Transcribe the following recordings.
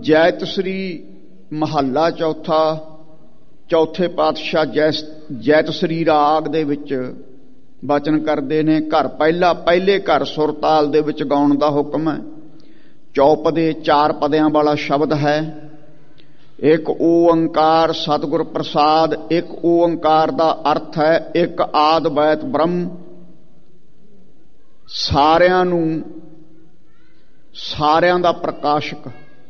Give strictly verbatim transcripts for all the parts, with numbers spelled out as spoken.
ਜੈਤਸਰੀ ਮਹੱਲਾ ਚੌਥਾ, ਚੌਥੇ ਪਾਤਸ਼ਾਹ ਜੈ ਜੈਤਸਰੀ ਰਾਗ ਦੇ ਵਿੱਚ ਬਚਨ ਕਰਦੇ ਨੇ। ਘਰ ਪਹਿਲਾ, ਪਹਿਲੇ ਘਰ ਸੁਰਤਾਲ ਦੇ ਵਿੱਚ ਗਾਉਣ ਦਾ ਹੁਕਮ ਹੈ। ਚੌਪਦੇ ਚਾਰ ਪਦਿਆਂ ਵਾਲਾ ਸ਼ਬਦ ਹੈ। ਇੱਕ ਓੰਕਾਰ ਸਤਿਗੁਰ ਪ੍ਰਸਾਦ। ਇੱਕ ਓੰਕਾਰ ਦਾ ਅਰਥ ਹੈ ਇੱਕ ਆਦਿ ਵੈਤ ਬ੍ਰਹਮ, ਸਾਰਿਆਂ ਨੂੰ, ਸਾਰਿਆਂ ਦਾ ਪ੍ਰਕਾਸ਼ਕ,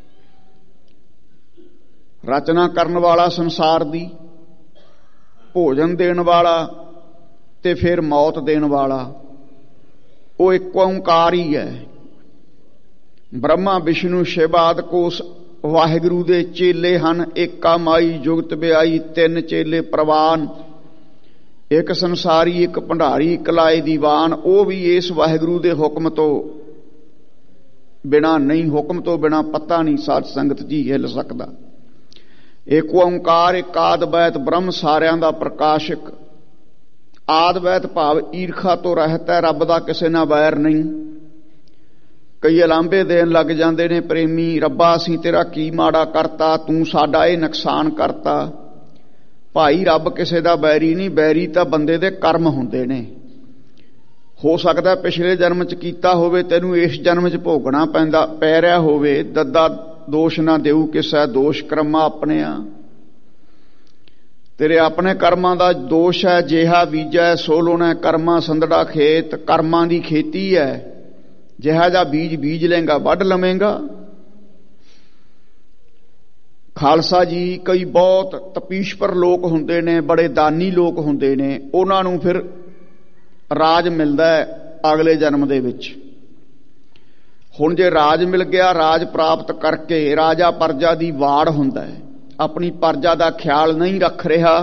ਰਚਨਾ ਕਰਨ ਵਾਲਾ ਸੰਸਾਰ ਦੀ, ਭੋਜਨ ਦੇਣ ਵਾਲਾ ਤੇ ਫਿਰ ਮੌਤ ਦੇਣ ਵਾਲਾ, ਉਹ ਇੱਕ ਓੰਕਾਰ ਹੀ ਹੈ। ਬ੍ਰਹਮਾ ਵਿਸ਼ਨੂੰ ਸ਼ਿਵ ਆਦਿ ਕੋਸ ਵਾਹਿਗੁਰੂ ਦੇ ਚੇਲੇ ਹਨ। ਏਕਾ ਮਾਈ ਜੁਗਤ ਵਿਆਈ, ਤਿੰਨ ਚੇਲੇ ਪ੍ਰਵਾਨ, ਇੱਕ ਸੰਸਾਰੀ, ਇੱਕ ਭੰਡਾਰੀ, ਇੱਕ ਲਾਏ ਦੀਵਾਨ। ਉਹ ਵੀ ਇਸ ਵਾਹਿਗੁਰੂ ਦੇ ਹੁਕਮ ਤੋਂ ਬਿਨਾਂ ਨਹੀਂ, ਹੁਕਮ ਤੋਂ ਬਿਨਾਂ ਪੱਤਾ ਨਹੀਂ ਸਾਧ ਸੰਗਤ ਜੀ ਹਿੱਲ ਸਕਦਾ। ਇੱਕ ਓੰਕਾਰ ਇੱਕ ਆਦਿ ਵੈਤ ਬ੍ਰਹਮ, ਸਾਰਿਆਂ ਦਾ ਪ੍ਰਕਾਸ਼ਕ। ਆਦਿ ਵੈਤ ਭਾਵ ਈਰਖਾ ਤੋਂ ਰਹਿਤ ਹੈ, ਰੱਬ ਦਾ ਕਿਸੇ ਨਾਲ ਵੈਰ ਨਹੀਂ। ਕਈ ਅਲਾਂਭੇ ਦੇਣ ਲੱਗ ਜਾਂਦੇ ਨੇ ਪ੍ਰੇਮੀ, ਰੱਬਾ ਅਸੀਂ ਤੇਰਾ ਕੀ ਮਾੜਾ ਕਰਤਾ, ਤੂੰ ਸਾਡਾ ਇਹ ਨੁਕਸਾਨ ਕਰਤਾ। ਭਾਈ ਰੱਬ ਕਿਸੇ ਦਾ ਬੈਰੀ ਨਹੀਂ, ਬੈਰੀ ਤਾਂ ਬੰਦੇ ਦੇ ਕਰਮ ਹੁੰਦੇ ਨੇ। ਹੋ ਸਕਦਾ ਪਿਛਲੇ ਜਨਮ 'ਚ ਕੀਤਾ ਹੋਵੇ, ਤੈਨੂੰ ਇਸ ਜਨਮ 'ਚ ਭੋਗਣਾ ਪੈਂਦਾ ਪੈ ਰਿਹਾ ਹੋਵੇ। ਦੱਦਾ ਦੋਸ਼ ਨਾ ਦੇਊ ਕਿਸੇ, ਦੋਸ਼ ਕਰਮਾਂ ਆਪਣਿਆਂ। ਤੇਰੇ ਆਪਣੇ ਕਰਮਾਂ ਦਾ ਦੋਸ਼ ਹੈ। ਜਿਹਾ ਬੀਜੈ ਸੋ ਲੋਣਾ, ਕਰਮਾਂ ਸੰਦੜਾ ਖੇਤ। ਕਰਮਾਂ ਦੀ ਖੇਤੀ ਹੈ, ਜਿਹਾ ਜਿਹਾ ਬੀਜ ਬੀਜ ਲਏਗਾ ਵੱਢ ਲਵੇਂਗਾ। ਖਾਲਸਾ ਜੀ ਕਈ ਬਹੁਤ ਤਪੀਸ਼ਪਰ ਲੋਕ ਹੁੰਦੇ ਨੇ, ਬੜੇ ਦਾਨੀ ਲੋਕ ਹੁੰਦੇ ਨੇ, ਉਹਨਾਂ ਨੂੰ ਫਿਰ ਰਾਜ ਮਿਲਦਾ ਹੈ ਅਗਲੇ ਜਨਮ ਦੇ ਵਿੱਚ। ਹੁਣ ਜੇ ਰਾਜ ਮਿਲ ਗਿਆ, ਰਾਜ ਪ੍ਰਾਪਤ ਕਰਕੇ ਰਾਜਾ ਪਰਜਾ ਦੀ ਵਾੜ ਹੁੰਦਾ ਹੈ, ਆਪਣੀ ਪਰਜਾ ਦਾ ਖਿਆਲ ਨਹੀਂ ਰੱਖ ਰਿਹਾ,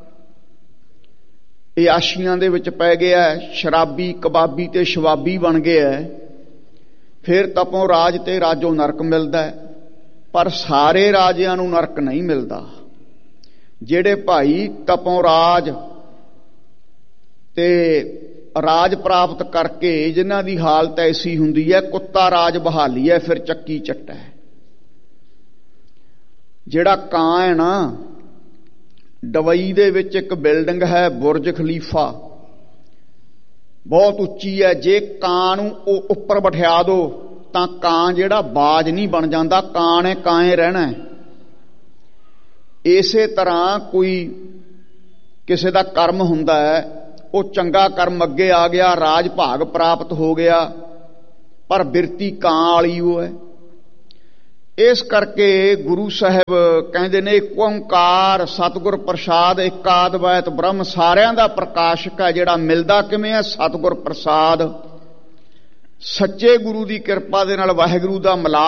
ਇਹ ਆਸ਼ੀਆਂ ਦੇ ਵਿੱਚ ਪੈ ਗਿਆ, ਸ਼ਰਾਬੀ ਕਬਾਬੀ ਤੇ ਸ਼ਵਾਬੀ ਬਣ ਗਿਆ। ਫਿਰ ਤਪੋਂ ਰਾਜ ਤੇ ਰਾਜੋ ਨਰਕ ਮਿਲਦਾ ਹੈ। ਪਰ ਸਾਰੇ ਰਾਜਿਆਂ ਨੂੰ ਨਰਕ ਨਹੀਂ ਮਿਲਦਾ। ਜਿਹੜੇ ਭਾਈ ਤਪੋਂ ਰਾਜ ਤੇ ਰਾਜ ਪ੍ਰਾਪਤ ਕਰਕੇ ਜਿਨ੍ਹਾਂ ਦੀ ਹਾਲਤ ਐਸੀ ਹੁੰਦੀ ਹੈ, ਕੁੱਤਾ ਰਾਜ ਬਹਾਲੀ ਹੈ ਫਿਰ ਚੱਕੀ ਚੱਟਾ ਹੈ। ਜਿਹੜਾ ਕਾਂ ਹੈ ਨਾ, ਡਬਈ ਦੇ ਵਿੱਚ ਇੱਕ ਬਿਲਡਿੰਗ ਹੈ ਬੁਰਜ ਖਲੀਫਾ, ਬਹੁਤ ਉੱਚੀ ਹੈ। ਜੇ ਕਾਂ ਨੂੰ ਉਹ ਉੱਪਰ ਬਿਠਾ ਦੋ ਤਾਂ ਕਾਂ ਜਿਹੜਾ ਬਾਜ ਨਹੀਂ ਬਣ ਜਾਂਦਾ, ਕਾਂ ਨੇ ਕਾਂਏ ਰਹਿਣਾ। ਇਸੇ ਤਰ੍ਹਾਂ ਕੋਈ ਕਿਸੇ ਦਾ ਕਰਮ ਹੁੰਦਾ ਹੈ, ਉਹ ਚੰਗਾ ਕਰਮ ਅੱਗੇ ਆ ਗਿਆ, ਰਾਜ ਭਾਗ ਪ੍ਰਾਪਤ ਹੋ ਗਿਆ, ਪਰ ਬਿਰਤੀ ਕਾਂ ਵਾਲੀ ਉਹ ਹੈ। ਇਸ ਕਰਕੇ ਗੁਰੂ ਸਾਹਿਬ ਕਹਿੰਦੇ ਨੇ ਇੱਕ ਓੰਕਾਰ ਸਤਿਗੁਰ ਪ੍ਰਸਾਦ, ਇੱਕ ਆਦਿ ਵੈਤ ਬ੍ਰਹਮ, ਸਾਰਿਆਂ ਦਾ ਪ੍ਰਕਾਸ਼ਕ ਹੈ। ਜਿਹੜਾ ਮਿਲਦਾ ਕਿਵੇਂ ਹੈ? ਸਤਿਗੁਰ ਪ੍ਰਸਾਦ, ਸੱਚੇ ਗੁਰੂ ਦੀ ਕਿਰਪਾ ਦੇ ਨਾਲ, ਵਾਹਿਗੁਰੂ ਦਾ ਮਿਲਾਪ